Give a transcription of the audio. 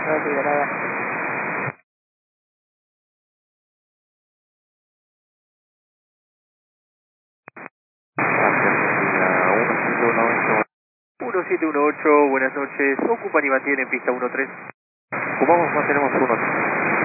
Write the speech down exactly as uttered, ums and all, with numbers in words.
Gracias, de nada. uno siete uno ocho, buenas noches. Ocupan y mantienen pista uno tres. Ocupamos, mantenemos uno tres.